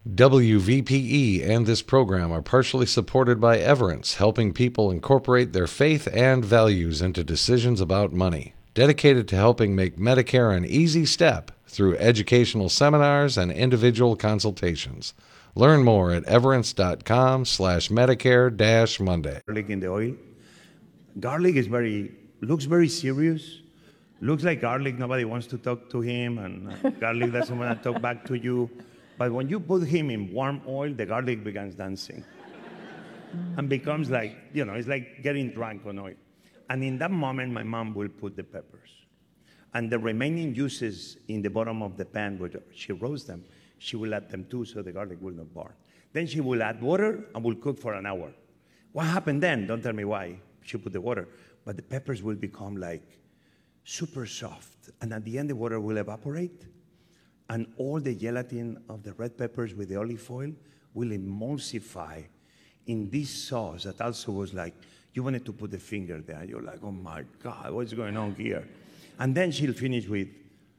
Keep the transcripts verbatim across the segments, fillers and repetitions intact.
W V P E and this program are partially supported by Everence, helping people incorporate their faith and values into decisions about money. Dedicated to helping make Medicare an easy step through educational seminars and individual consultations. Learn more at everence.com slash Medicare dash Monday. Garlic in the oil. Garlic is very, looks very serious. Looks like garlic, nobody wants to talk to him, and uh, garlic doesn't want to talk back to you. But when you put him in warm oil, the garlic begins dancing. And becomes like, you know, it's like getting drunk on oil. And in that moment, my mom will put the peppers. And the remaining juices in the bottom of the pan, where she roasts them, she will add them too so the garlic will not burn. Then she will add water and will cook for an hour. What happened then? Don't tell me why she put the water. But the peppers will become like super soft. And at the end, the water will evaporate. And all the gelatin of the red peppers with the olive oil will emulsify in this sauce that also was like, you wanted to put the finger there. You're like, oh my God, what's going on here? And then she'll finish with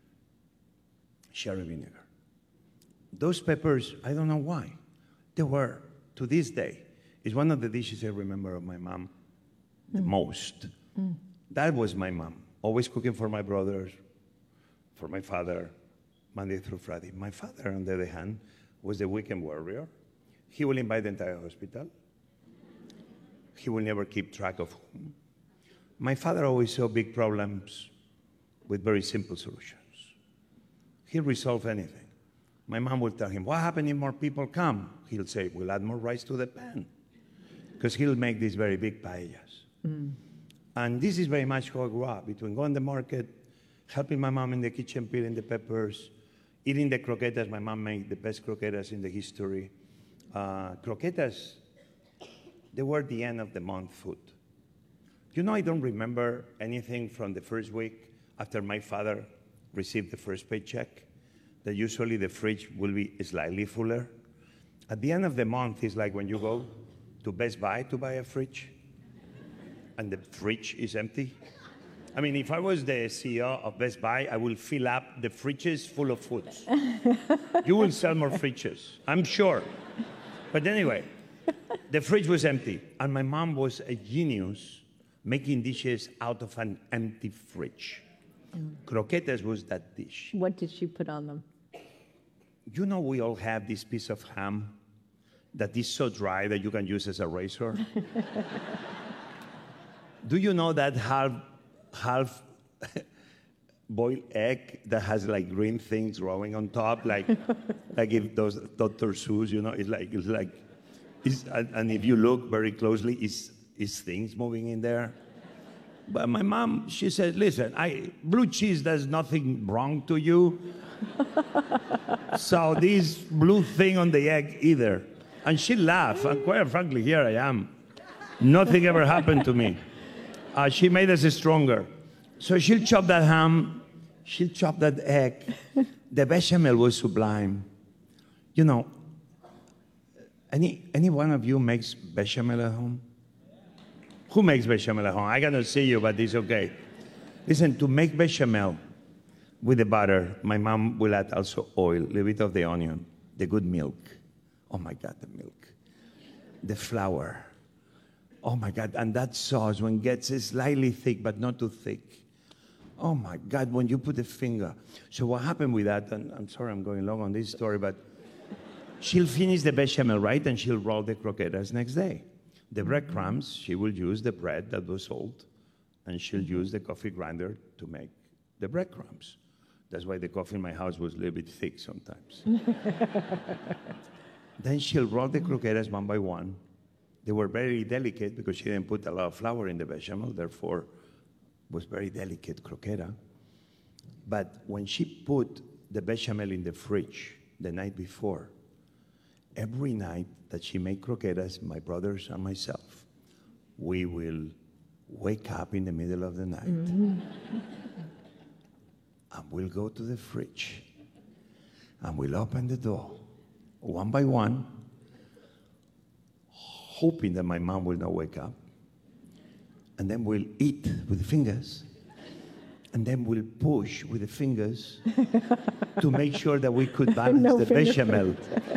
sherry vinegar. Those peppers, I don't know why, they were, to this day, is one of the dishes I remember of my mom the mm. most. Mm. That was my mom, always cooking for my brothers, for my father, Monday through Friday. My father, on the other hand, was the weekend warrior. He will invite the entire hospital. He will never keep track of whom. My father always saw big problems with very simple solutions. He'll resolve anything. My mom will tell him, what happens if more people come? He'll say, we'll add more rice to the pan. Because he'll make these very big paellas. Mm. And this is very much how I grew up, between going to the market, helping my mom in the kitchen peeling the peppers, eating the croquetas. My mom made the best croquetas in the history. Uh, croquetas, they were the end of the month food. You know, I don't remember anything from the first week after my father received the first paycheck, that usually the fridge will be slightly fuller. At the end of the month, it's like when you go to Best Buy to buy a fridge, and the fridge is empty. I mean, if I was the C E O of Best Buy, I will fill up the fridges full of foods. You will sell more fridges, I'm sure. But anyway, the fridge was empty, and my mom was a genius making dishes out of an empty fridge. Mm. Croquetas was that dish. What did she put on them? You know, we all have this piece of ham that is so dry that you can use as a razor. Do you know that half, half boiled egg that has like green things growing on top, like, like if those Doctor Seuss, you know, it's like, it's like, it's, and, and if you look very closely, it's, it's things moving in there. But my mom, she said, listen, I, blue cheese does nothing wrong to you. So this blue thing on the egg either. And she laughed, and quite frankly, here I am. Nothing ever happened to me. Uh, she made us stronger. So she'll chop that ham, she'll chop that egg. The bechamel was sublime. You know, any, any one of you makes bechamel at home? Who makes bechamel at home? I cannot see you, but it's okay. Listen, to make bechamel with the butter, my mom will add also oil, a little bit of the onion, the good milk. Oh my God, the milk. The flour. Oh my God, and that sauce, when it gets slightly thick, but not too thick. Oh my God, when you put the finger. So what happened with that, and I'm sorry I'm going long on this story, but she'll finish the bechamel, right? And she'll roll the croquetas next day. The breadcrumbs, she will use the bread that was sold, and she'll use the coffee grinder to make the breadcrumbs. That's why the coffee in my house was a little bit thick sometimes. Then she'll roll the croquetas one by one. They were very delicate because she didn't put a lot of flour in the bechamel, therefore was very delicate croqueta. But when she put the bechamel in the fridge the night before, every night that she made croquetas, my brothers and myself, we will wake up in the middle of the night mm-hmm. and we'll go to the fridge and we'll open the door one by one, hoping that my mom will not wake up. And then we'll eat with the fingers. And then we'll push with the fingers to make sure that we could balance no the bechamel.